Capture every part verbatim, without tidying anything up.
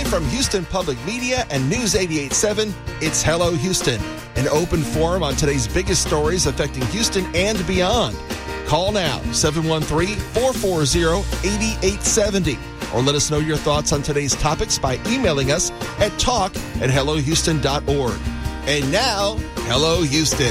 from Houston Public Media and News eighty-eight point seven, it's Hello Houston, an open forum on today's biggest stories affecting Houston and beyond. Call now, seven one three, four four zero, eight eight seven zero, or let us know your thoughts on today's topics by emailing us at talk at hello houston dot org. And now, Hello Houston.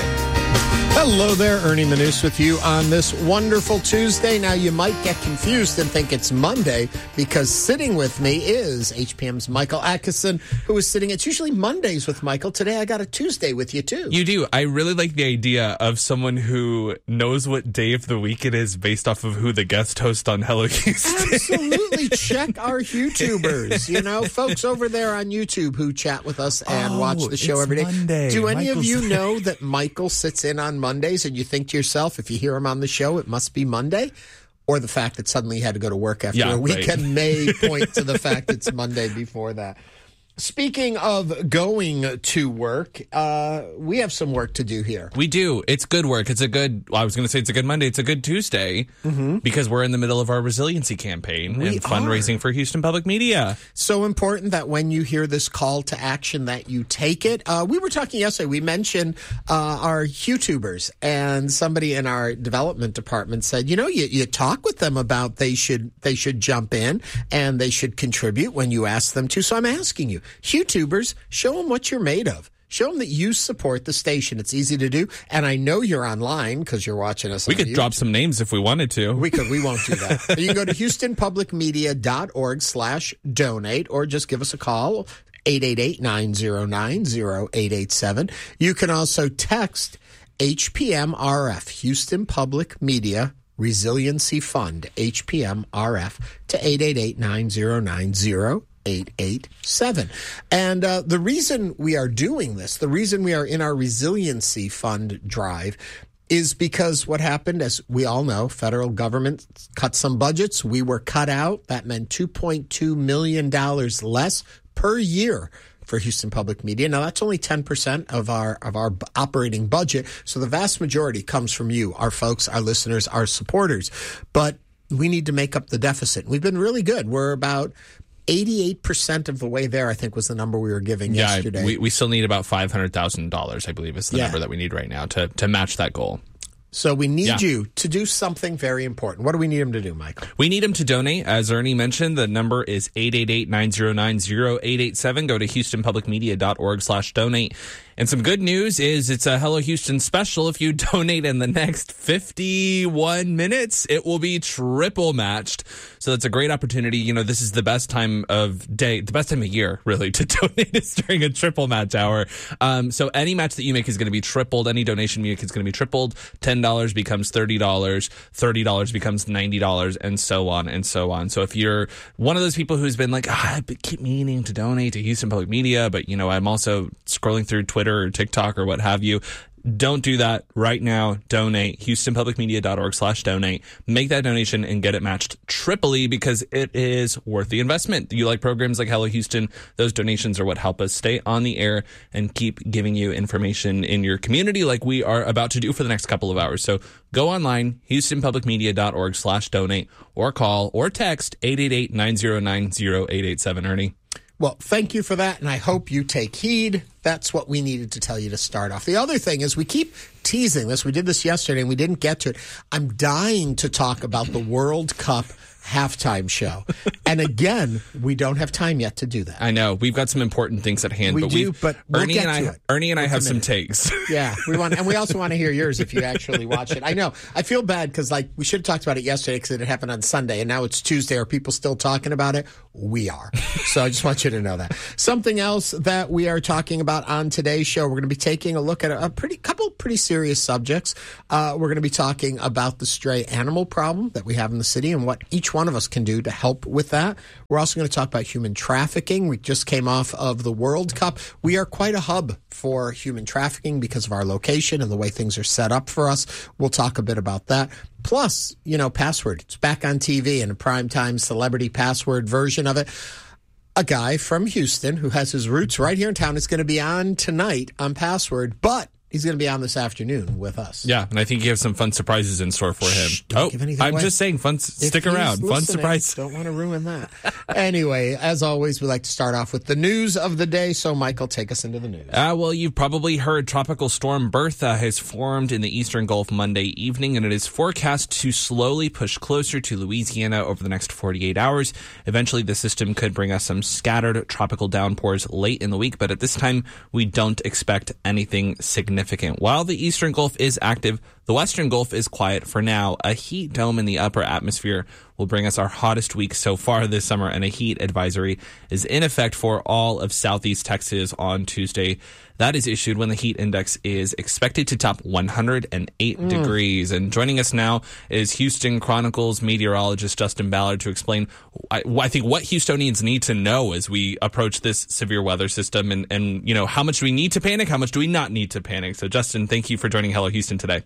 Hello there, Ernie Manus with you on this wonderful Tuesday. Now, you might get confused and think it's Monday because sitting with me is H P M's Michael Atkinson, who is sitting. It's usually Mondays with Michael. Today, I got a Tuesday with you, too. You do. I really like the idea of someone who knows what day of the week it is based off of who the guest host on Hello Houston. Absolutely. Check our YouTubers. You know, folks over there on YouTube who chat with us and oh, watch the show every day. Monday. Do any Michael's... of you know that Michael sits in on Mondays and you think to yourself, if you hear him on the show, it must be Monday? Or the fact that suddenly he had to go to work after yeah, a weekend right. may point to the fact it's Monday before that. Speaking of going to work, uh, we have some work to do here. We do. It's good work. It's a good, well, I was going to say it's a good Monday. It's a good Tuesday mm-hmm. because we're in the middle of our resiliency campaign we and fundraising are. for Houston Public Media. So important that when you hear this call to action that you take it. Uh, we were talking yesterday. We mentioned uh, our YouTubers, and somebody in our development department said, you know, you, you talk with them about they should they should jump in and they should contribute when you ask them to. So I'm asking you, YouTubers, show them what you're made of. Show them that you support the station. It's easy to do. And I know you're online because you're watching us We on could YouTube. drop some names if we wanted to. We could. We won't do that. You can go to houston public media dot org slash donate or just give us a call, eight eight eight, nine zero nine, zero eight eight seven. You can also text H P M R F, Houston Public Media Resiliency Fund, H P M R F, to eight eight eight, nine zero nine, zero eight eight seven. And uh, the reason we are doing this, the reason we are in our Resiliency Fund drive is because what happened, as we all know, federal government cut some budgets. We were cut out. That meant two point two million dollars less per year for Houston Public Media. Now, that's only ten percent of our of our operating budget. So the vast majority comes from you, our folks, our listeners, our supporters. But we need to make up the deficit. We've been really good. We're about eighty-eight percent of the way there, I think, was the number we were giving yeah, yesterday. We, we still need about five hundred thousand dollars, I believe, is the yeah. number that we need right now to, to match that goal. So we need yeah. you to do something very important. What do we need him to do, Michael? We need him to donate. As Ernie mentioned, the number is eight eight eight, nine zero nine, zero eight eight seven. Go to houston public media dot org slash donate. And some good news is it's a Hello Houston special. If you donate in the next fifty-one minutes, it will be triple matched. So that's a great opportunity. You know, this is the best time of day, the best time of year, really, to donate is during a triple match hour. Um, so any match that you make is going to be tripled. Any donation you make is going to be tripled. ten dollars becomes thirty dollars. thirty dollars becomes ninety dollars, and so on and so on. So if you're one of those people who's been like, ah, I keep meaning to donate to Houston Public Media, but, you know, I'm also scrolling through Twitter or TikTok or what have you, don't do that right now. Donate. houston public media dot org slash donate. Make that donation and get it matched triply because it is worth the investment. You like programs like Hello Houston, those donations are what help us stay on the air and keep giving you information in your community like we are about to do for the next couple of hours. So go online, houston public media dot org slash donate, or call or text eight eight eight, nine zero nine, zero eight eight seven, Ernie. Well, thank you for that, and I hope you take heed. That's what we needed to tell you to start off. The other thing is we keep teasing this. We did this yesterday, and we didn't get to it. I'm dying to talk about the World Cup halftime show. And again, we don't have time yet to do that. I know. We've got some important things at hand. We but do, but we'll Ernie get and I, to it. Ernie and We're I have committed. some takes. Yeah, we want, and we also want to hear yours if you actually watch it. I know. I feel bad because, like, we should have talked about it yesterday because it happened on Sunday, and now it's Tuesday. Are people still talking about it? We are. So I just want you to know that. Something else that we are talking about on today's show, we're going to be taking a look at a pretty couple pretty serious subjects. Uh, we're going to be talking about the stray animal problem that we have in the city and what each one of us can do to help with that. We're also going to talk about human trafficking. We just came off of the World Cup. We are quite a hub for human trafficking because of our location and the way things are set up for us. We'll talk a bit about that. Plus, you know, Password. It's back on T V in a primetime celebrity Password version of it. A guy from Houston who has his roots right here in town is going to be on tonight on Password, but He's going to be on this afternoon with us. Yeah, and I think you have some fun surprises in store for him. Shh, don't oh, give anything I'm away. just saying, fun. Stick If around, he's fun listening, surprise. Don't want to ruin that. Anyway, as always, we like to start off with the news of the day. So, Michael, take us into the news. Uh, well, you've probably heard Tropical Storm Bertha has formed in the eastern Gulf Monday evening, and it is forecast to slowly push closer to Louisiana over the next forty-eight hours. Eventually, the system could bring us some scattered tropical downpours late in the week, but at this time, we don't expect anything significant. While the eastern Gulf is active, the western Gulf is quiet for now. A heat dome in the upper atmosphere will bring us our hottest week so far this summer, and a heat advisory is in effect for all of southeast Texas on Tuesday. That is issued when the heat index is expected to top one hundred eight mm. degrees. And joining us now is Houston Chronicles meteorologist Justin Ballard to explain, I, I think, what Houstonians need to know as we approach this severe weather system, and, and, you know, how much do we need to panic, how much do we not need to panic. So, Justin, thank you for joining Hello Houston today.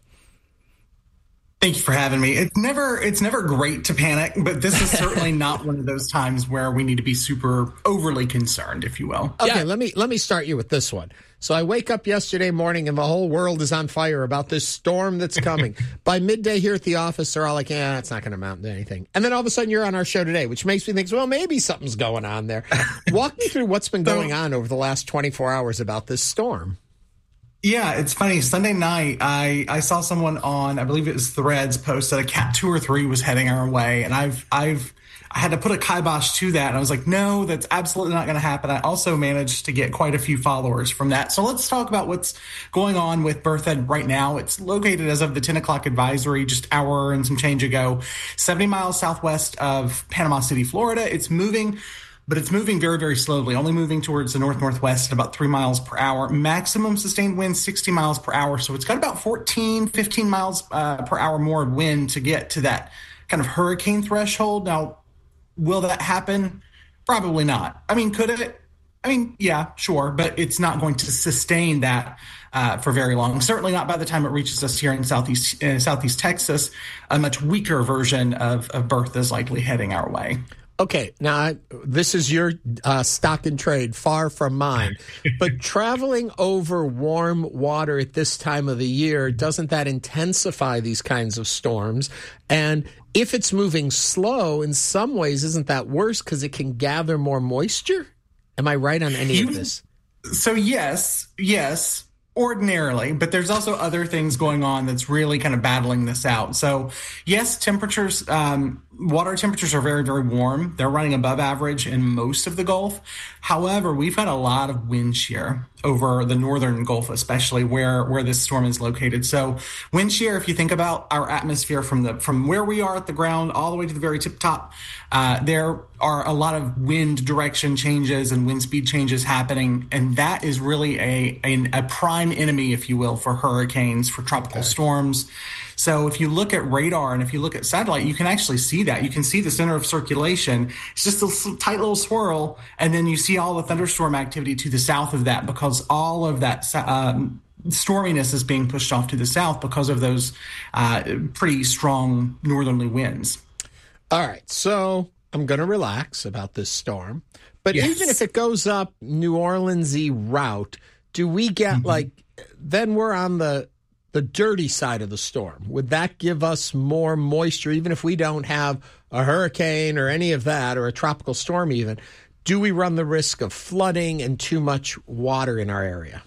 Thank you for having me. It's never it's never great to panic, but this is certainly not one of those times where we need to be super overly concerned, if you will. Okay, Yeah. let me let me start you with this one. So I wake up yesterday morning and the whole world is on fire about this storm that's coming. By midday here at the office, they're all like, yeah, it's not going to amount to anything. And then all of a sudden you're on our show today, which makes me think, well, maybe something's going on there. Walk me through what's been going on over the last twenty-four hours about this storm. Yeah, it's funny. Sunday night, I, I saw someone on, I believe it was Threads, post that a Cat two or three was heading our way. And I've, I've, I had to put a kibosh to that. And I was like, no, that's absolutely not going to happen. I also managed to get quite a few followers from that. So let's talk about what's going on with Bertha right now. It's located as of the ten o'clock advisory, just hour and some change ago, seventy miles southwest of Panama City, Florida. It's moving, but it's moving very, very slowly, only moving towards the north-northwest at about three miles per hour. Maximum sustained wind, sixty miles per hour. So it's got about fourteen, fifteen miles uh, per hour more wind to get to that kind of hurricane threshold. Now, will that happen? Probably not. I mean, could it? I mean, yeah, sure, but it's not going to sustain that uh, for very long. Certainly not by the time it reaches us here in southeast uh, southeast Texas. A much weaker version of, of Bertha is likely heading our way. Okay, now I, this is your uh, stock and trade, far from mine. But traveling over warm water at this time of the year, doesn't that intensify these kinds of storms? And if it's moving slow, in some ways, isn't that worse because it can gather more moisture? Am I right on any of this? So yes, yes. Ordinarily, but there's also other things going on that's really kind of battling this out. So yes, temperatures, um, water temperatures are very, very warm. They're running above average in most of the Gulf. However, we've had a lot of wind shear over the northern Gulf, especially where, where this storm is located. So wind shear, if you think about our atmosphere from the from where we are at the ground all the way to the very tip top, uh, there are a lot of wind direction changes and wind speed changes happening. And that is really a, a, a prime enemy, if you will, for hurricanes, for tropical okay. storms. So if you look at radar and if you look at satellite, you can actually see that. You can see the center of circulation. It's just a tight little swirl. And then you see all the thunderstorm activity to the south of that because all of that um, storminess is being pushed off to the south because of those uh, pretty strong northerly winds. All right. So I'm going to relax about this storm. But yes. even if it goes up New Orleans-y route, do we get mm-hmm. like, then we're on the the dirty side of the storm? Would that give us more moisture, even if we don't have a hurricane or any of that, or a tropical storm even? Do we run the risk of flooding and too much water in our area?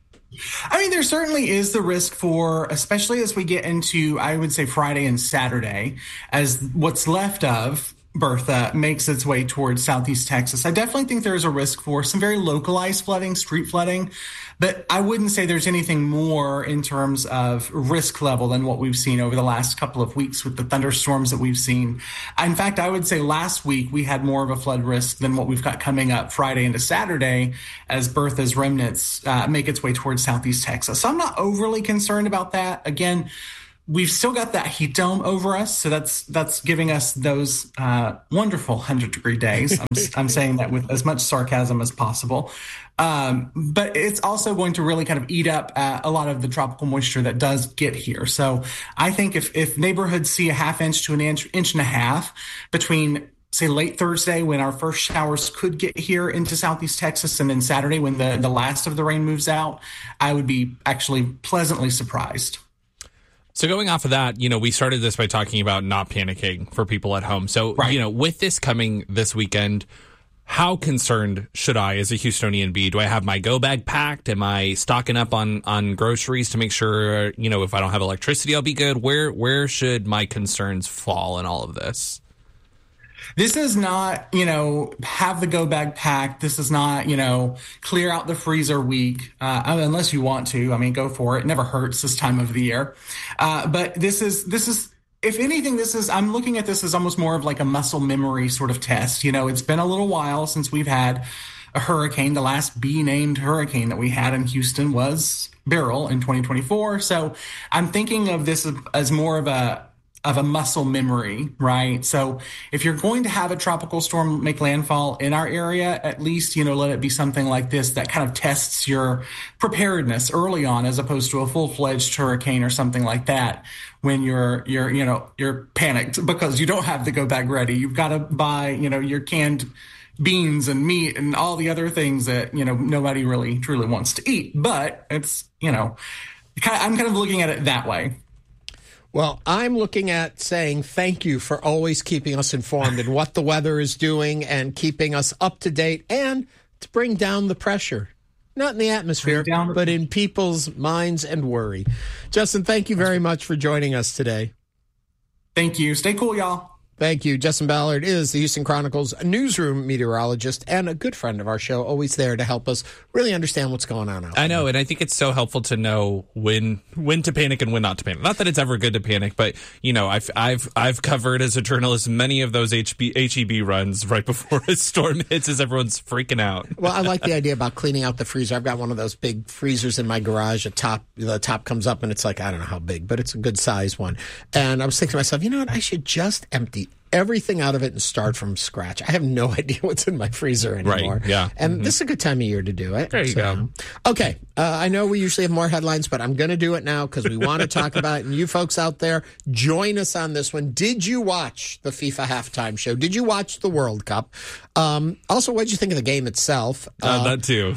I mean, there certainly is the risk for, especially as we get into, I would say, Friday and Saturday, as what's left of Bertha makes its way towards southeast Texas. I definitely think there is a risk for some very localized flooding, street flooding, but I wouldn't say there's anything more in terms of risk level than what we've seen over the last couple of weeks with the thunderstorms that we've seen. In fact, I would say last week we had more of a flood risk than what we've got coming up Friday into Saturday as Bertha's remnants uh, make its way towards southeast Texas. So I'm not overly concerned about that. Again, we've still got that heat dome over us, so that's that's giving us those uh, wonderful one hundred degree days. I'm, I'm saying that with as much sarcasm as possible. Um, but it's also going to really kind of eat up uh, a lot of the tropical moisture that does get here. So I think if, if neighborhoods see a half inch to an inch, inch and a half between say late Thursday when our first showers could get here into Southeast Texas, and then Saturday when the, the last of the rain moves out, I would be actually pleasantly surprised. So going off of that, you know, we started this by talking about not panicking for people at home. So, right. you know, with this coming this weekend, how concerned should I as a Houstonian be? Do I have my go bag packed? Am I stocking up on, on groceries to make sure, you know, if I don't have electricity, I'll be good? Where, where should my concerns fall in all of this? This is not, you know, have the go bag packed. This is not, you know, clear out the freezer week, uh, unless you want to. I mean, go for it. It never hurts this time of the year. Uh, but this is, this is, if anything, this is, I'm looking at this as almost more of like a muscle memory sort of test. You know, it's been a little while since we've had a hurricane. The last B-named hurricane that we had in Houston was Beryl in twenty twenty-four. So I'm thinking of this as more of a, of a muscle memory, right? So if you're going to have a tropical storm make landfall in our area, at least, you know, let it be something like this that kind of tests your preparedness early on, as opposed to a full-fledged hurricane or something like that when you're, you're, you know, you're panicked because you don't have the go bag ready. You've got to buy, you know, your canned beans and meat and all the other things that, you know, nobody really truly wants to eat. But it's, you know, I'm kind of looking at it that way. Well, I'm looking at saying thank you for always keeping us informed and what the weather is doing and keeping us up to date and to bring down the pressure. Not in the atmosphere, the- but in people's minds and worry. Justin, thank you very much for joining us today. Thank you. Stay cool, y'all. Thank you. Justin Ballard is the Houston Chronicle's newsroom meteorologist and a good friend of our show, always there to help us really understand what's going on out there. I know, and I think it's so helpful to know when when to panic and when not to panic. Not that it's ever good to panic, but you know, I've I've I've covered as a journalist many of those H B, H E B runs right before a storm hits as everyone's freaking out. Well, I like the idea about cleaning out the freezer. I've got one of those big freezers in my garage. The top the top comes up and it's like, I don't know how big, but it's a good size one. And I was thinking to myself, you know what, I should just empty everything out of it and start from scratch. I have no idea what's in my freezer anymore. Right, yeah. And mm-hmm. this is a good time of year to do it. There you so. go. Okay. Uh, I know we usually have more headlines, but I'm going to do it now because we want to talk about it. And you folks out there, join us on this one. Did you watch the FIFA halftime show? Did you watch the World Cup? Um, also, what did you think of the game itself? Uh, uh, that too.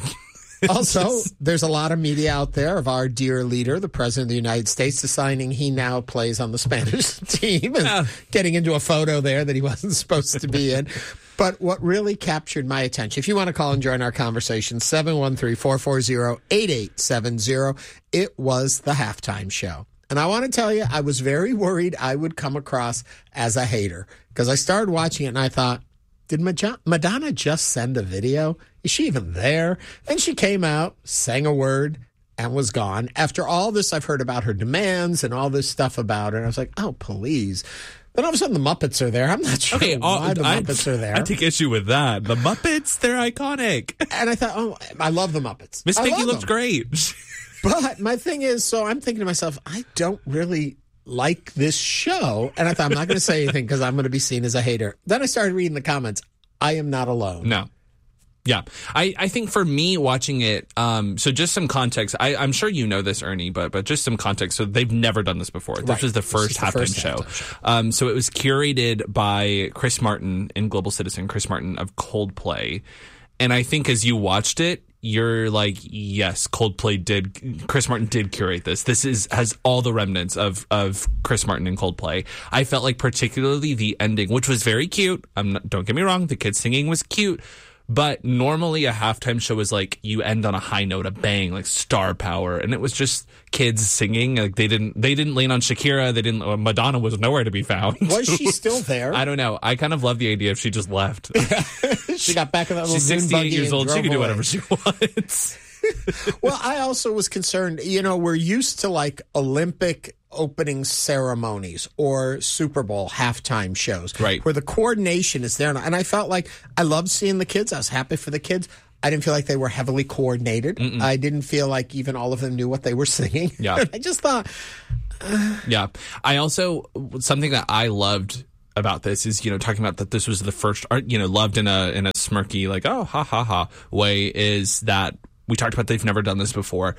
Also, there's a lot of media out there of our dear leader, the President of the United States, deciding he now plays on the Spanish team and yeah. getting into a photo there that he wasn't supposed to be in. But what really captured my attention, if you want to call and join our conversation, seven one three, four four zero, eight eight seven zero, it was the halftime show. And I want to tell you, I was very worried I would come across as a hater because I started watching it and I thought, did Madonna just send a video? Is she even there? And she came out, sang a word, and was gone. After all this, I've heard about her demands and all this stuff about her. And I was like, oh, please. Then all of a sudden, the Muppets are there. I'm not sure okay, why uh, the Muppets I, are there. I take issue with that. The Muppets, they're iconic. And I thought, oh, I love the Muppets. Miss Piggy looked them. great. But my thing is, so I'm thinking to myself, I don't really like this show. And I thought, I'm not going to say anything because I'm going to be seen as a hater. Then I started reading the comments. I am not alone. No. Yeah. I, I think for me watching it, um, so just some context, I, I'm sure you know this, Ernie, but but just some context. So they've never done this before. This right. was the first halftime first show. Halftime show. Um, so it was curated by Chris Martin in Global Citizen, Chris Martin of Coldplay. And I think as you watched it, you're like, yes, Coldplay did, Chris Martin did curate this. This is has all the remnants of of Chris Martin and Coldplay. I felt like particularly the ending, which was very cute. I'm not, don't get me wrong, the kids singing was cute. But normally a halftime show is like you end on a high note, a bang, like star power, and it was just kids singing. Like they didn't, they didn't lean on Shakira. They didn't. Madonna was nowhere to be found. Was she still there? I don't know. I kind of love the idea if she just left. She got back in that little She's sixty-eight years old. She can do away. whatever she wants. Well, I also was concerned. You know, we're used to like Olympic opening ceremonies or Super Bowl halftime shows, right, where the coordination is there. And I felt like I loved seeing the kids. I was happy for the kids. I didn't feel like they were heavily coordinated. Mm-mm. I didn't feel like even all of them knew what they were singing. Yeah. I just thought. Uh, yeah. I also, something that I loved about this is, you know, talking about that this was the first, you know, loved in a, in a smirky, like, oh, ha, ha, ha way, is that we talked about they've never done this before.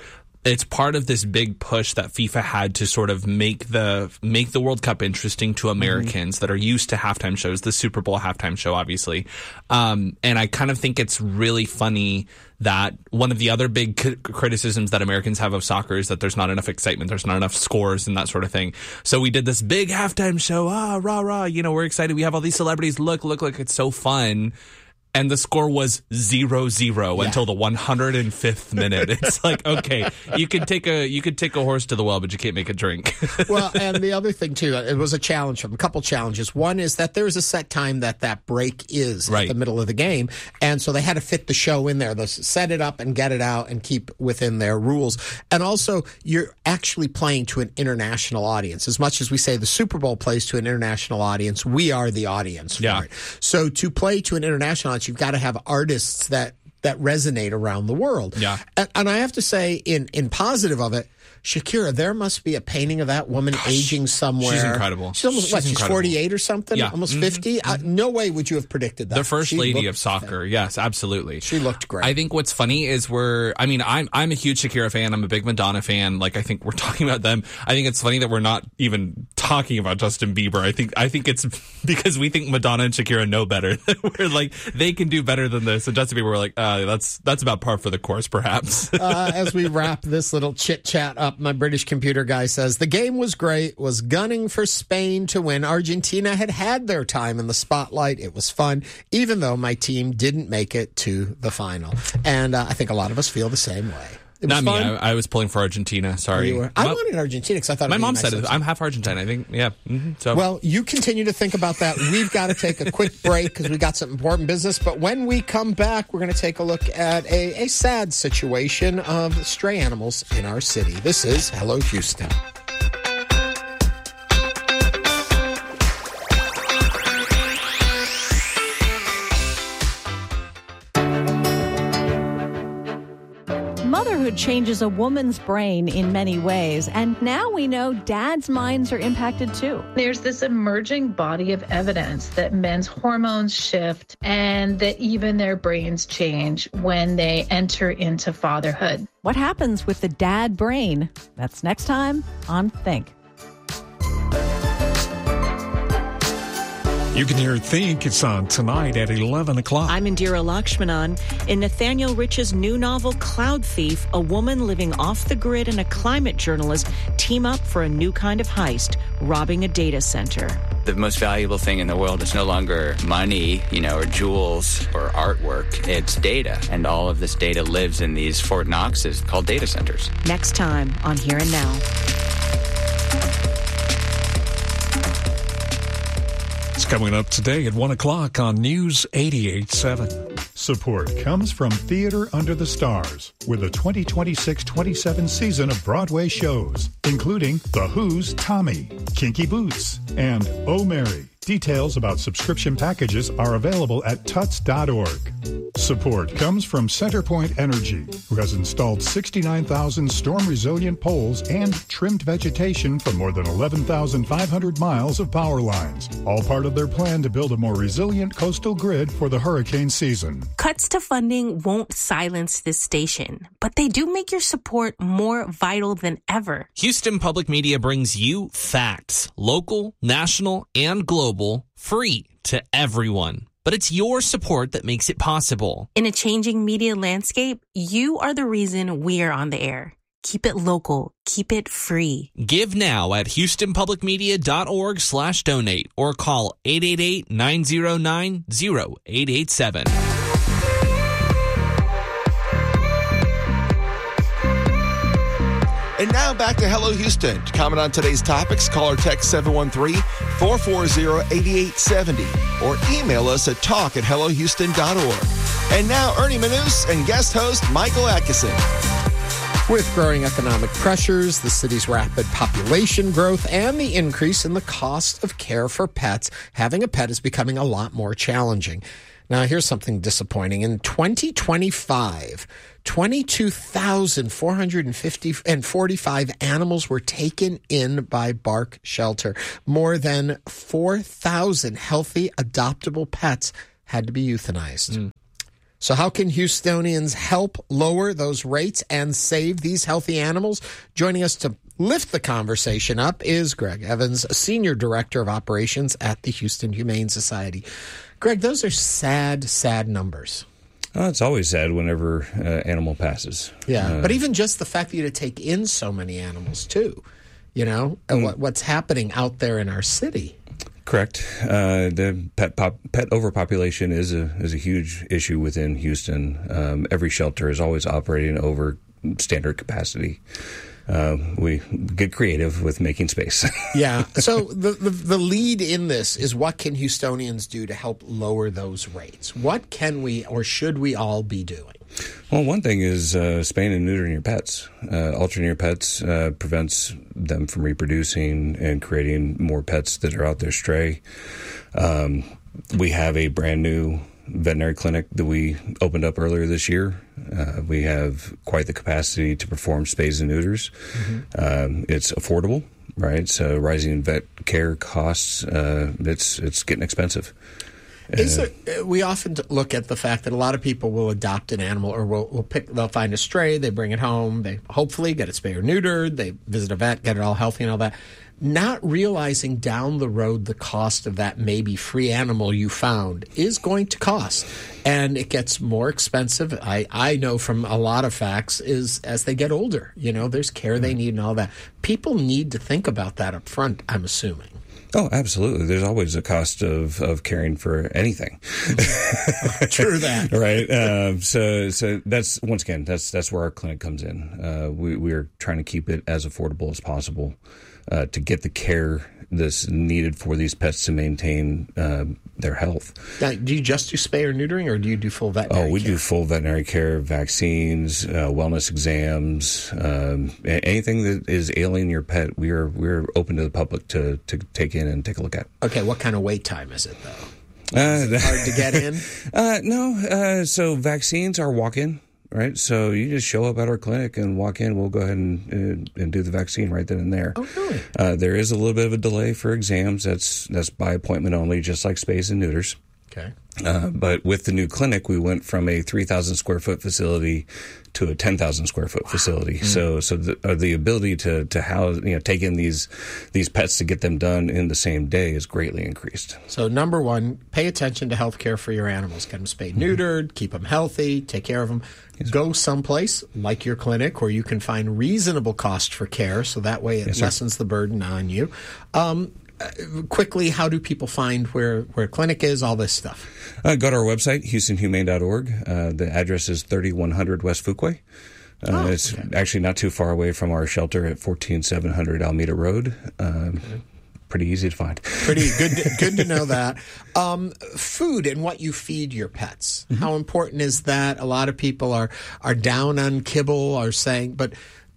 it's part of this big push that FIFA had to sort of make the make the World Cup interesting to Americans mm-hmm. that are used to halftime shows, the Super Bowl halftime show, obviously. Um, and I kind of think it's really funny that one of the other big c- criticisms that Americans have of soccer is that there's not enough excitement, there's not enough scores and that sort of thing. So we did this big halftime show, ah, rah, rah, you know, we're excited. We have all these celebrities. Look, look, look, it's so fun. And the score was zero zero yeah. until the one hundred fifth minute. It's like, okay, you could take a you could take a horse to the well, but you can't make it drink. Well, and the other thing too, it was a challenge from a couple challenges. One is that there's a set time that that break is right. at the middle of the game, and so they had to fit the show in there. They set it up and get it out and keep within their rules. And also, you're actually playing to an international audience. As much as we say the Super Bowl plays to an international audience, we are the audience for yeah. it. So to play to an international audience, you've got to have artists that that resonate around the world. Yeah. And, and I have to say, in in positive of it, Shakira, there must be a painting of that woman Gosh, aging somewhere. She's incredible. She's almost, she's what, incredible. she's forty-eight or something? Yeah. Almost mm-hmm. fifty? Mm-hmm. Uh, no way would you have predicted that. The first she lady of soccer. Yes, absolutely. She looked great. I think what's funny is we're, I mean, I'm, I'm a huge Shakira fan. I'm a big Madonna fan. Like, I think we're talking about them. I think it's funny that we're not even talking about Justin Bieber. I think, I think it's because we think Madonna and Shakira know better. We're like, they can do better than this. And Justin Bieber, we're like, uh, that's, that's about par for the course, perhaps. uh, as we wrap this little chit chat up, my British computer guy says, the game was great, was gunning for Spain to win. Argentina had had their time in the spotlight. It was fun, even though my team didn't make it to the final. And uh, I think a lot of us feel the same way. It was Not fun. me. I, I was pulling for Argentina. Sorry. You were, I my, wanted Argentina because I thought my it'd mom be nice said it. I'm half Argentine. I think. Yeah. Mm-hmm. So well, you continue to think about that. We've got to take a quick break because we got some important business. But when we come back, we're going to take a look at a, a sad situation of stray animals in our city. This is Hello Houston. Motherhood changes a woman's brain in many ways, and now we know dads' minds are impacted too. There's this emerging body of evidence that men's hormones shift and that even their brains change when they enter into fatherhood. What happens with the dad brain? That's next time on Think. You can hear Think. It's on tonight at eleven o'clock. I'm Indira Lakshmanan. In Nathaniel Rich's new novel, Cloud Thief, a woman living off the grid and a climate journalist team up for a new kind of heist, robbing a data center. The most valuable thing in the world is no longer money, you know, or jewels or artwork. It's data. And all of this data lives in these Fort Knoxes called data centers. Next time on Here and Now. It's coming up today at one o'clock on News eighty-eight point seven. Support comes from Theater Under the Stars with a twenty twenty-six twenty-seven season of Broadway shows, including The Who's Tommy, Kinky Boots, and Oh Mary. Details about subscription packages are available at tuts dot org. Support comes from Centerpoint Energy, who has installed sixty-nine thousand storm-resilient poles and trimmed vegetation for more than eleven thousand five hundred miles of power lines, all part of their plan to build a more resilient coastal grid for the hurricane season. Cuts to funding won't silence this station, but they do make your support more vital than ever. Houston Public Media brings you facts, local, national, and global, free to everyone. But it's your support that makes it possible. In a changing media landscape, you are the reason we are on the air. Keep it local. Keep it free. Give now at houstonpublicmedia.org slash donate or call eight eight eight, nine zero nine, zero eight eight seven. And now back to Hello Houston. To comment on today's topics, call or text seven one three, four four zero, eight eight seven zero or email us at talk at hello houston dot org. And now Ernie Manous and guest host Michael Atkinson. With growing economic pressures, the city's rapid population growth, and the increase in the cost of care for pets, having a pet is becoming a lot more challenging. Now, here's something disappointing. In twenty twenty-five, twenty-two thousand four hundred forty-five animals were taken in by Bark Shelter. More than four thousand healthy, adoptable pets had to be euthanized. Mm. So how can Houstonians help lower those rates and save these healthy animals? Joining us to lift the conversation up is Greg Evans, Senior Director of Operations at the Houston Humane Society. Greg, those are sad, sad numbers. Oh, it's always sad whenever uh, animal passes. Yeah, uh, but even just the fact that you to take in so many animals, too, you know, and what, what's happening out there in our city. Correct. Uh, the pet pop, pet overpopulation is a is a huge issue within Houston. Um, every shelter is always operating over standard capacity. Uh, we get creative with making space. Yeah. So the, the the lead in this is, what can Houstonians do to help lower those rates? What can we or should we all be doing? Well, one thing is uh, spaying and neutering your pets. Uh, altering your pets uh, prevents them from reproducing and creating more pets that are out there stray. Um, we have a brand new veterinary clinic that we opened up earlier this year. Uh, we have quite the capacity to perform spays and neuters. Mm-hmm. Um, it's affordable, right? So rising vet care costs, uh, it's it's getting expensive. Is there, we often look at the fact that a lot of people will adopt an animal, or will, will pick. They'll find a stray, they bring it home, they hopefully get it spayed or neutered, they visit a vet, get it all healthy and all that, not realizing down the road the cost of that maybe free animal you found is going to cost, and it gets more expensive. I, I know from a lot of facts is as they get older, you know, there's care they need and all that. People need to think about that up front, I'm assuming. Oh, absolutely. There's always a cost of, of caring for anything. True that. Right. Uh, so, so that's, once again, that's, that's where our clinic comes in. Uh, we, we are trying to keep it as affordable as possible, uh, to get the care that's needed for these pets to maintain, uh, their health. Now, do you just do spay or neutering, or do you do full veterinary Oh, we care? do full veterinary care, vaccines, uh, wellness exams, um, anything that is ailing your pet. We are we're open to the public to, to take in and take a look at. Okay, what kind of wait time is it, though? Uh, is it hard to get in? Uh, no, uh, so vaccines are walk-in. Right, so you just show up at our clinic and walk in. We'll go ahead and and, and do the vaccine right then and there. Oh, really? Uh, there is a little bit of a delay for exams. That's that's by appointment only, just like spays and neuters. Okay. Uh, but with the new clinic, we went from a three thousand square foot facility to a ten thousand square foot wow. facility. Mm. So, so the, uh, the ability to to house, you know, take in these these pets to get them done in the same day is greatly increased. So, number one, pay attention to health care for your animals. Get them spayed, neutered, mm-hmm. keep them healthy, take care of them. Yes. Go someplace like your clinic where you can find reasonable cost for care, so that way it yes, lessens the burden on you. Um, Quickly, how do people find where, where clinic is, all this stuff? Uh, go to our website, houston humane dot org. Uh, the address is thirty-one hundred West Fuquay. Uh, oh, it's okay. actually not too far away from our shelter at fourteen seven hundred Alameda Road. Um, okay. Pretty easy to find. Pretty good. To, good to know that. Um, food and what you feed your pets. Mm-hmm. How important is that? A lot of people are are down on kibble, are saying, but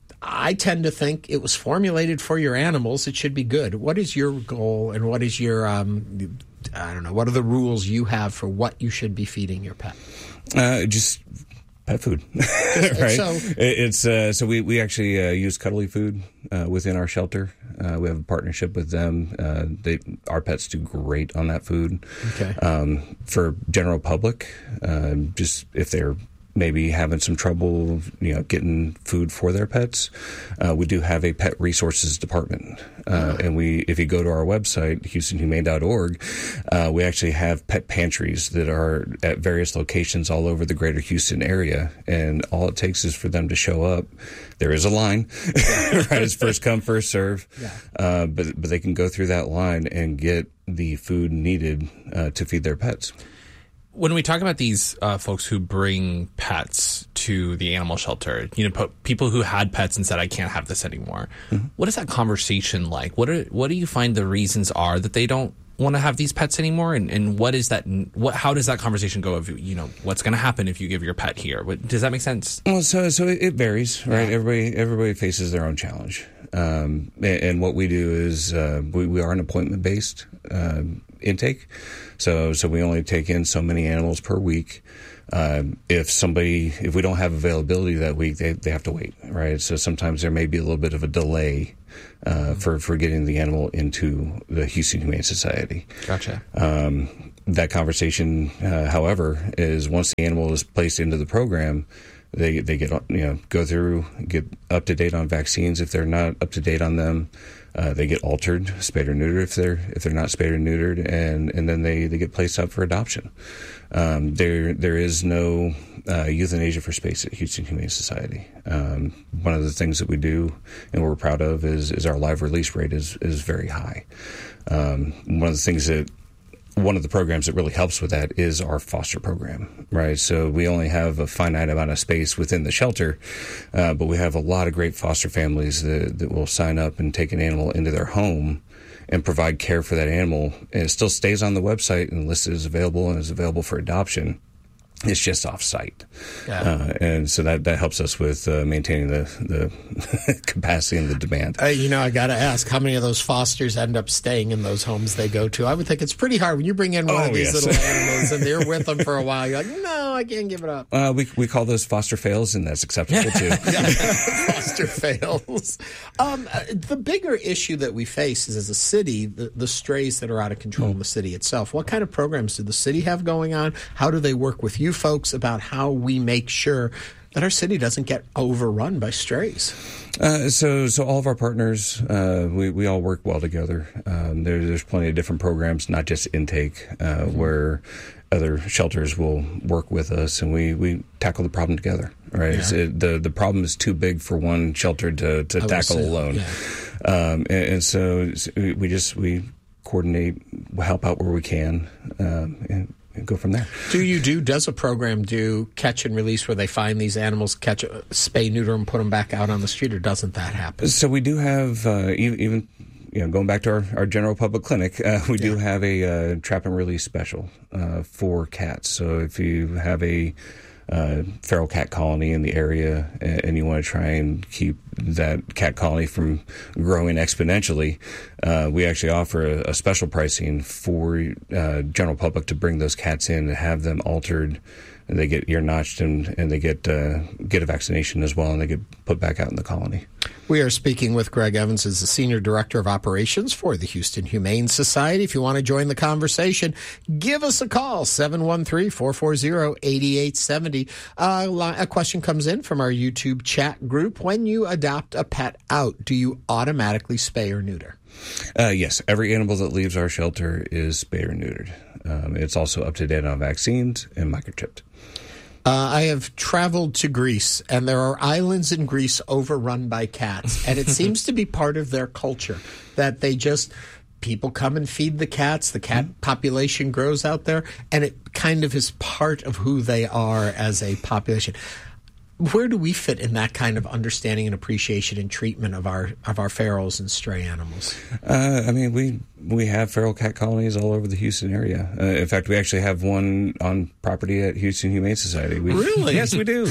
I tend to think it was formulated for your animals. It should be good. What is your goal, and what is your, um, I don't know, what are the rules you have for what you should be feeding your pet? Uh, just pet food, right? So, it's uh, so we we actually uh, use Cuddly Food uh, within our shelter. Uh, we have a partnership with them. Uh, they our pets do great on that food. Okay. Um, for general public, uh, just if they're maybe having some trouble, you know, getting food for their pets, uh, we do have a pet resources department. Uh, and we, if you go to our website, houston humane dot org, uh, we actually have pet pantries that are at various locations all over the greater Houston area. And all it takes is for them to show up. There is a line, right? It's first come, first serve. Yeah. Uh, but, but they can go through that line and get the food needed uh, to feed their pets. When we talk about these uh, folks who bring pets to the animal shelter, you know, po- people who had pets and said, I can't have this anymore. Mm-hmm. What is that conversation like? What are, what do you find the reasons are that they don't want to have these pets anymore? And, and what is that, what, how does that conversation go of, you know, what's going to happen if you give your pet here? What, does that make sense? Well, so, so it varies, right? Yeah. Everybody, everybody faces their own challenge. Um, and, and what we do is, uh, we, we are an appointment based, uh, intake. So, so we only take in so many animals per week. Uh, if somebody, if we don't have availability that week, they, they have to wait, right? So sometimes there may be a little bit of a delay, uh, mm-hmm. for, for getting the animal into the Houston Humane Society. Gotcha. Um, that conversation, uh, however, is once the animal is placed into the program, they they get you know go through, get up to date on vaccines if they're not up to date on them. Uh, they get altered, spayed or neutered if they're if they're not spayed or neutered, and, and then they, they get placed up for adoption. Um, there there is no uh, euthanasia for space at Houston Humane Society. Um, one of the things that we do and we're proud of is is our live release rate is is very high. Um, one of the things that One of the programs that really helps with that is our foster program, right? So we only have a finite amount of space within the shelter, uh, but we have a lot of great foster families that, that will sign up and take an animal into their home and provide care for that animal. And it still stays on the website and listed as available and is available for adoption. It's just off-site. Yeah. Uh, and so that, that helps us with uh, maintaining the, the capacity and the demand. Uh, you know, I got to ask, how many of those fosters end up staying in those homes they go to? I would think it's pretty hard when you bring in one oh, of these yes. little animals and they're with them for a while. You're like, no, I can't give it up. Uh, we we call those foster fails, and that's acceptable, too. Foster fails. Um, uh, the bigger issue that we face is, as a city, the, the strays that are out of control mm. in the city itself. What kind of programs do the city have going on? How do they work with you folks about how we make sure that our city doesn't get overrun by strays? Uh, so, so all of our partners, uh, we, we all work well together. Um, there, there's plenty of different programs, not just intake, uh, mm-hmm. where other shelters will work with us, and we, we tackle the problem together. Right? Yeah. It, the the problem is too big for one shelter to, to tackle alone, yeah. um, and, and so we just we coordinate, help out where we can, um, and go from there. Do you do, does a program do catch and release where they find these animals, catch, a, spay, neuter them, put them back out on the street, or doesn't that happen? So we do have, uh, even, even, you know, going back to our, our general public clinic, uh, we yeah. do have a uh, trap and release special uh, for cats. So if you have a uh, feral cat colony in the area and, and you want to try and keep that cat colony from growing exponentially, uh, we actually offer a, a special pricing for uh, general public to bring those cats in and have them altered. And they get ear notched and, and they get uh, get a vaccination as well, and they get put back out in the colony. We are speaking with Greg Evans, as the Senior Director of Operations for the Houston Humane Society. If you want to join the conversation, give us a call, seven one three, four four zero, eight eight seven zero. Uh, a question comes in from our YouTube chat group. When you adopt a pet out, do you automatically spay or neuter? Uh, yes, every animal that leaves our shelter is spayed or neutered. Um, it's also up to date on vaccines and microchipped. Uh, I have traveled to Greece, and there are islands in Greece overrun by cats, and it seems to be part of their culture that they just, people come and feed the cats, the cat mm-hmm. population grows out there, and it kind of is part of who they are as a population. Where do we fit in that kind of understanding and appreciation and treatment of our of our ferals and stray animals? Uh, I mean, we we have feral cat colonies all over the Houston area. Uh, in fact, we actually have one on property at Houston Humane Society. We, really? Yes, we do.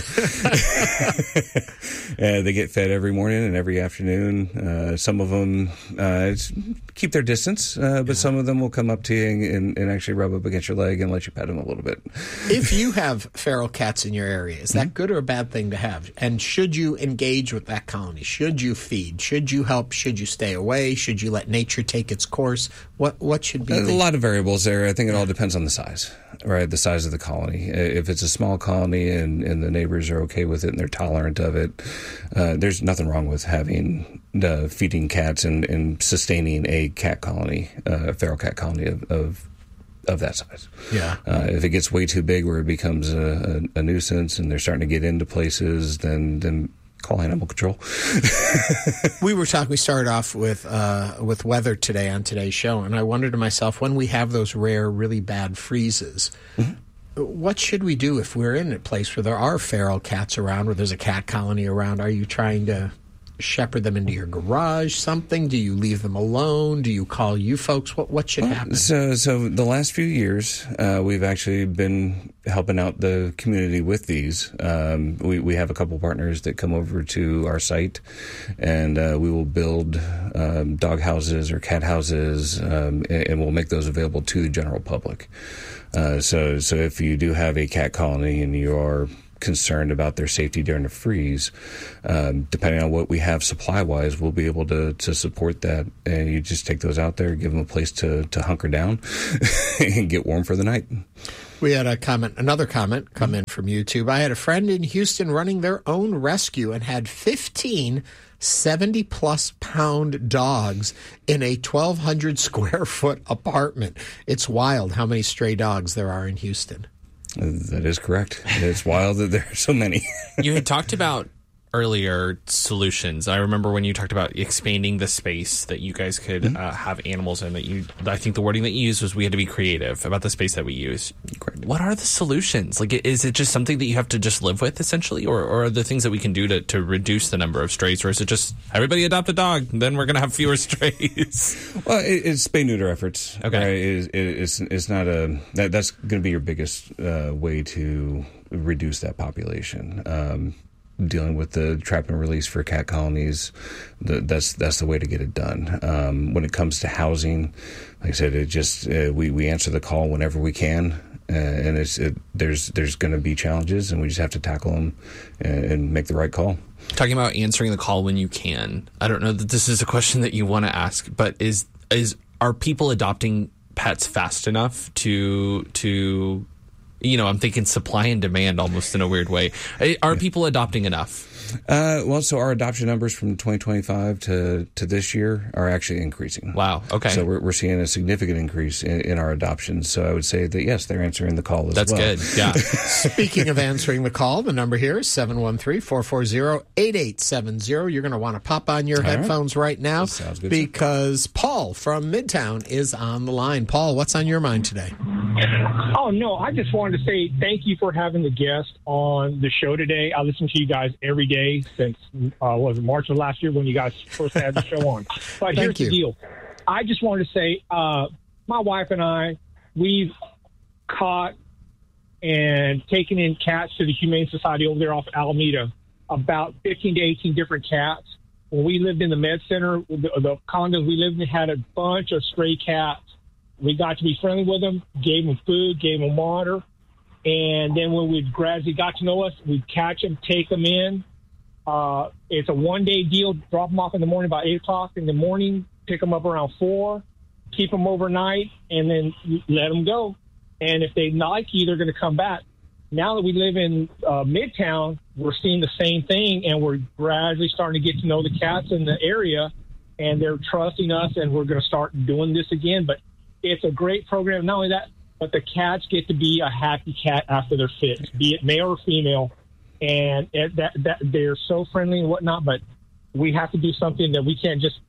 uh, they get fed every morning and every afternoon. Uh, some of them uh, keep their distance, uh, but yeah. some of them will come up to you and, and actually rub up against your leg and let you pet them a little bit. If you have feral cats in your area, is that mm-hmm. good or a bad thing to have? And should you engage with that colony? Should you feed? Should you help? Should you stay away? Should you let nature take its course? What what should be? A the... lot of variables there. I think it all depends on the size, right? The size of the colony. If it's a small colony and, and the neighbors are okay with it and they're tolerant of it, uh, there's nothing wrong with having uh, feeding cats and, and sustaining a cat colony, uh, a feral cat colony of, of of that size. Yeah. Uh, if it gets way too big where it becomes a, a, a nuisance and they're starting to get into places, then then call animal control. we were talking. We started off with uh, with weather today on today's show, and I wondered to myself, when we have those rare, really bad freezes, mm-hmm. what should we do if we're in a place where there are feral cats around, where there's a cat colony around? Are you trying to shepherd them into your garage, something? Do you leave them alone? Do you call you folks? What what should happen? So, so the last few years, uh, we've actually been helping out the community with these. Um, we, we have a couple partners that come over to our site, and uh, we will build um, dog houses or cat houses, um, and, and we'll make those available to the general public. Uh, so, so if you do have a cat colony and you are concerned about their safety during the freeze, um, depending on what we have supply-wise, we'll be able to, to support that. And you just take those out there, give them a place to, to hunker down and get warm for the night. We had a comment, another comment come in from YouTube. I had a friend in Houston running their own rescue and had fifteen seventy-plus pound dogs in a twelve hundred square foot apartment. It's wild how many stray dogs there are in Houston. That is correct. It's wild that there are so many. You had talked about earlier solutions. I remember when you talked about expanding the space that you guys could mm-hmm. uh, have animals in. That you, I think the wording that you used was we had to be creative about the space that we use. Correct. What are the solutions? Like, is it just something that you have to just live with essentially, or, or are there things that we can do to, to reduce the number of strays, or is it just everybody adopt a dog, then we're going to have fewer strays? Well, it, it's spay neuter efforts. Okay, right? it, it, it's it's not a that, that's going to be your biggest uh, way to reduce that population. Um, Dealing with the trap and release for cat colonies, the, that's that's the way to get it done. Um, when it comes to housing, like I said, it just uh, we we answer the call whenever we can, uh, and it's it, there's there's going to be challenges, and we just have to tackle them and, and make the right call. Talking about answering the call when you can, I don't know that this is a question that you want to ask, but is is are people adopting pets fast enough to to you know, I'm thinking supply and demand almost in a weird way. Are yeah. people adopting enough? Uh, well, so our adoption numbers from twenty twenty-five to, to this year are actually increasing. Wow. Okay. So we're, we're seeing a significant increase in, in our adoptions. So I would say that, yes, they're answering the call as That's well. That's good. Yeah. Speaking of answering the call, the number here is seven one three, four four zero, eight eight seven zero. You're going to want to pop on your All headphones right, right now sounds good, because sir. Paul from Midtown is on the line. Paul, what's on your mind today? Oh, no, I just wanted to say thank you for having the guest on the show today. I listen to you guys every day since, uh, was it March of last year when you guys first had the show on. But here's you. the deal. I just wanted to say, uh, my wife and I, we've caught and taken in cats to the Humane Society over there off Alameda, about fifteen to eighteen different cats. When we lived in the Med Center, the, the condos we lived in had a bunch of stray cats. We got to be friendly with them, gave them food, gave them water. And then when we gradually got to know us, we'd catch them, take them in. Uh, it's a one-day deal. Drop them off in the morning about eight o'clock in the morning, pick them up around four, keep them overnight, and then let them go. And if they like you, they're going to come back. Now that we live in uh, Midtown, we're seeing the same thing, and we're gradually starting to get to know the cats in the area, and they're trusting us, and we're going to start doing this again. But it's a great program. Not only that, but the cats get to be a happy cat after they're fit, be it male or female. And it, that, that they're so friendly and whatnot, but we have to do something that we can't just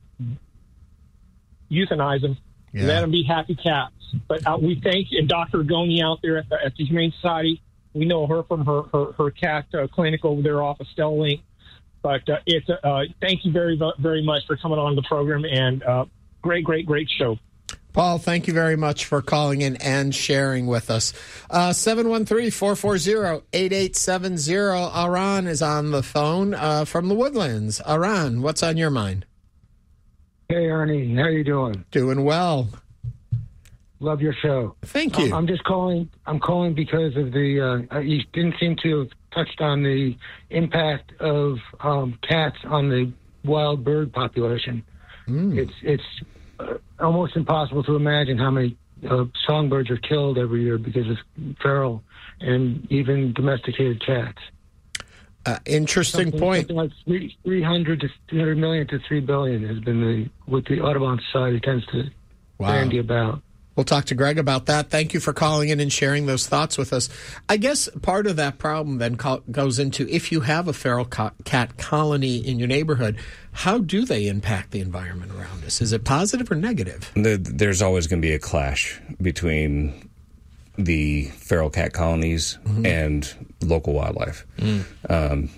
euthanize them, yeah. let them be happy cats. But uh, we thank and Doctor Goni out there at the, at the Humane Society. We know her from her, her, her cat uh, clinic over there off of Stella Link. But uh, it's a, uh, thank you very, very much for coming on the program, and uh, great, great, great show. Paul, thank you very much for calling in and sharing with us. Uh, seven one three, four four zero, eight eight seven zero. Aran is on the phone uh, from the Woodlands. Aran, what's on your mind? Hey, Ernie. How you doing? Doing well. Love your show. Thank you. I'm just calling. I'm calling because of the, uh, you didn't seem to have touched on the impact of um, cats on the wild bird population. Mm. It's, it's, Uh, almost impossible to imagine how many uh, songbirds are killed every year because of feral and even domesticated cats. Uh, interesting something, point. Something like three, three hundred to three hundred million to three billion has been the what the Audubon Society tends to wow. bandy about. We'll talk to Greg about that. Thank you for calling in and sharing those thoughts with us. I guess part of that problem then co- goes into if you have a feral co- cat colony in your neighborhood, how do they impact the environment around us? Is it positive or negative? There's always going to be a clash between the feral cat colonies mm-hmm. and local wildlife. Mm. Um,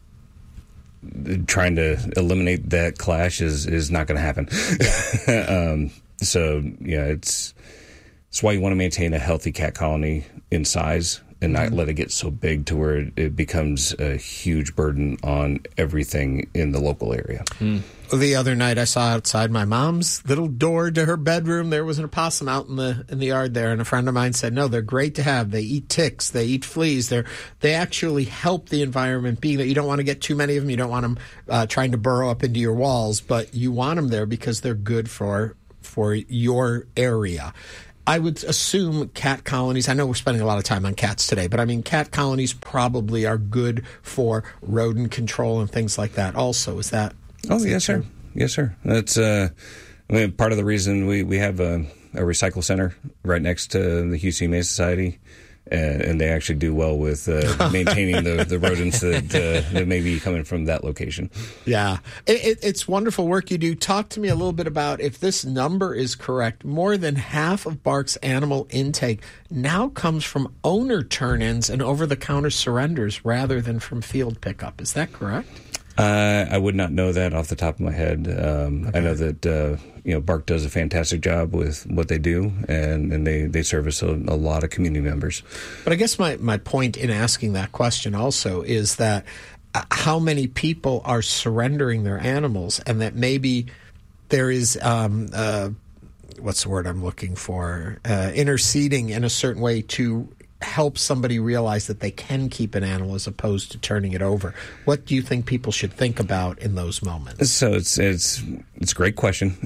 trying to eliminate that clash is, is not going to happen. Yeah. um, so, yeah, it's... That's why you want to maintain a healthy cat colony in size and not let it get so big to where it, it becomes a huge burden on everything in the local area. Mm. The other night, I saw outside my mom's little door to her bedroom, there was an opossum out in the in the yard there, and a friend of mine said, no, they're great to have. They eat ticks, they eat fleas. They're, they actually help the environment, being that you don't want to get too many of them. You don't want them uh, trying to burrow up into your walls, but you want them there because they're good for for your area. I would assume cat colonies, I know we're spending a lot of time on cats today, but I mean, cat colonies probably are good for rodent control and things like that also. Is that... Oh, yes, sir. Yes, sir. That's uh, I mean, part of the reason we, we have a, a recycle center right next to the Houston Humane Society, and, and they actually do well with uh, maintaining the, the rodents that, uh, that may be coming from that location. Yeah. It, it, it's wonderful work you do. Talk to me a little bit about, if this number is correct, more than half of Bark's animal intake now comes from owner turn-ins and over-the-counter surrenders rather than from field pickup. Is that correct? Uh, I would not know that off the top of my head. Um, okay. I know that uh, you know Bark does a fantastic job with what they do, and, and they, they service a, a lot of community members. But I guess my, my point in asking that question also is that uh, how many people are surrendering their animals, and that maybe there is um, uh, what's the word I'm looking for? Uh, interceding in a certain way to help somebody realize that they can keep an animal as opposed to turning it over. What do you think people should think about in those moments? So it's it's it's a great question,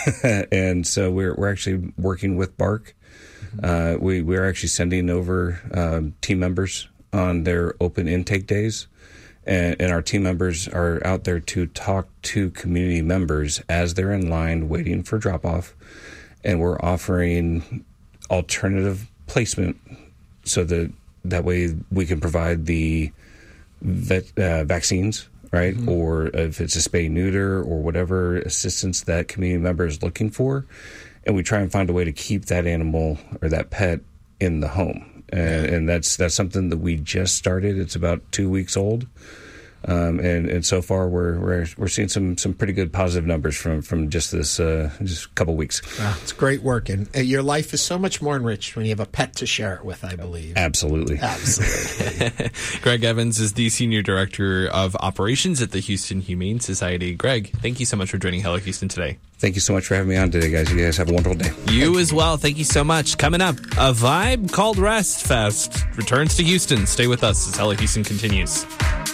and so we're we're actually working with Bark. Mm-hmm. Uh, we we're actually sending over um, team members on their open intake days, and, and our team members are out there to talk to community members as they're in line waiting for drop off, and we're offering alternative placement. So that that way we can provide the vet, uh, vaccines, right? Mm-hmm. Or if it's a spay neuter or whatever assistance that community member is looking for, and we try and find a way to keep that animal or that pet in the home. And, and that's that's something that we just started. It's about two weeks old. Um, and, and so far, we're we're we're seeing some some pretty good positive numbers from from just this uh, just a couple weeks. Wow, it's great work, and uh, your life is so much more enriched when you have a pet to share it with, I believe. Absolutely, absolutely. Greg Evans is the Senior Director of Operations at the Houston Humane Society. Greg, thank you so much for joining Hello Houston today. Thank you so much for having me on today, guys. You guys have a wonderful day. You as well. Thank you so much. Coming up, a vibe called Rest Fest returns to Houston. Stay with us as Hello Houston continues.